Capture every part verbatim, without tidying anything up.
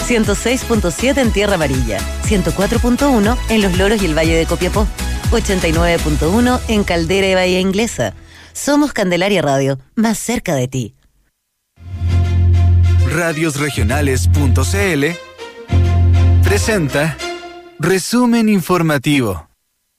ciento seis punto siete en Tierra Amarilla, ciento cuatro punto uno en Los Loros y el Valle de Copiapó, ochenta y nueve punto uno en Caldera y Bahía Inglesa. Somos Candelaria Radio, más cerca de ti. radiosregionales punto c l presenta Resumen Informativo.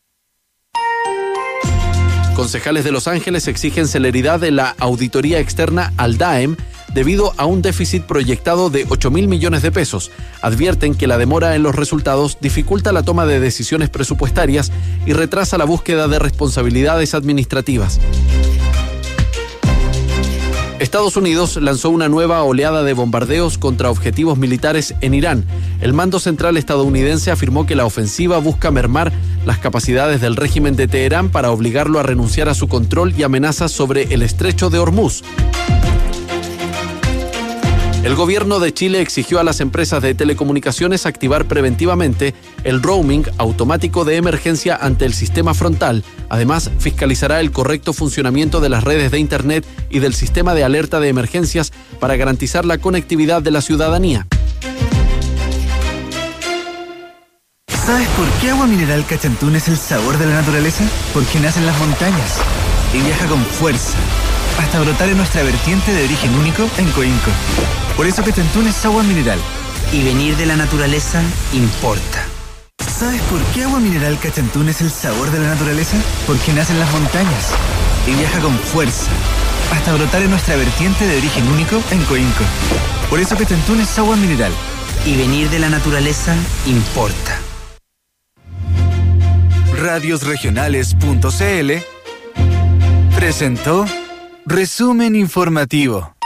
Concejales de Los Ángeles exigen celeridad de la auditoría externa al D A E M debido a un déficit proyectado de ocho mil millones de pesos. Advierten que la demora en los resultados dificulta la toma de decisiones presupuestarias y retrasa la búsqueda de responsabilidades administrativas. Estados Unidos lanzó una nueva oleada de bombardeos contra objetivos militares en Irán. El mando central estadounidense afirmó que la ofensiva busca mermar las capacidades del régimen de Teherán para obligarlo a renunciar a su control y amenazas sobre el estrecho de Hormuz. El gobierno de Chile exigió a las empresas de telecomunicaciones activar preventivamente el roaming automático de emergencia ante el sistema frontal. Además, fiscalizará el correcto funcionamiento de las redes de Internet y del sistema de alerta de emergencias para garantizar la conectividad de la ciudadanía. ¿Sabes por qué Agua Mineral Cachantún es el sabor de la naturaleza? Porque nace en las montañas y viaja con fuerza hasta brotar en nuestra vertiente de origen único en Coinco. Por eso Cachantún es agua mineral. Y venir de la naturaleza importa. ¿Sabes por qué Agua Mineral Cachantún es el sabor de la naturaleza? Porque nace en las montañas y viaja con fuerza hasta brotar en nuestra vertiente de origen único en Coinco. Por eso Cachantún es agua mineral. Y venir de la naturaleza importa. radiosregionales punto c l presentó Resumen Informativo.